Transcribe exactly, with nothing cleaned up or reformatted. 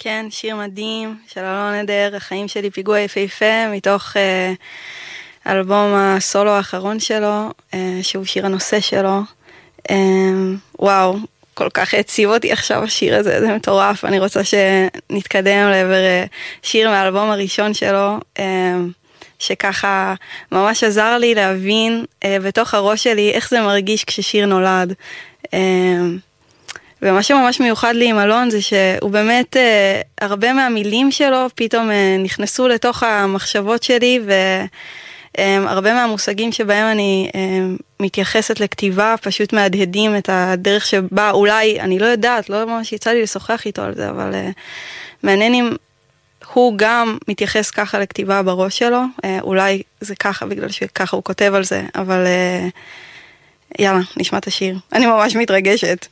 כן, שיר מדהים של אלון עדר, החיים שלי פיגוע יפהפה, מתוך אה, אלבום הסולו האחרון שלו, אה, שהוא שיר הנושא שלו. אה, וואו, כל כך הציב אותי עכשיו השיר הזה, זה מטורף. אני רוצה שנתקדם לעבר אה, שיר מהאלבום הראשון שלו, אה, שככה ממש עזר לי להבין אה, בתוך הראש שלי איך זה מרגיש כששיר נולד. אה, ומה שממש מיוחד לי עם אלון זה שהוא באמת, אה, הרבה מהמילים שלו פתאום אה, נכנסו לתוך המחשבות שלי, והרבה אה, מהמושגים שבהם אני אה, מתייחסת לכתיבה פשוט מהדהדים את הדרך שבה אולי, אני לא יודעת, לא ממש יצא לי לשוחח איתו על זה, אבל אה, מעניין אם הוא גם מתייחס ככה לכתיבה בראש שלו, אה, אולי זה ככה בגלל שככה הוא כותב על זה, אבל אה, יאללה, נשמע את השיר. אני ממש מתרגשת.